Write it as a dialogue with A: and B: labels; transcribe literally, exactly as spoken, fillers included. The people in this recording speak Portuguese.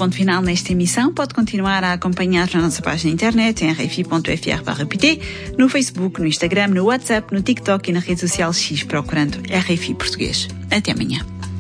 A: ponto final nesta emissão. Pode continuar a acompanhar na nossa página na internet, em r f i ponto f r barra p t, no Facebook, no Instagram, no WhatsApp, no TikTok e na rede social X, procurando R F I Português. Até amanhã.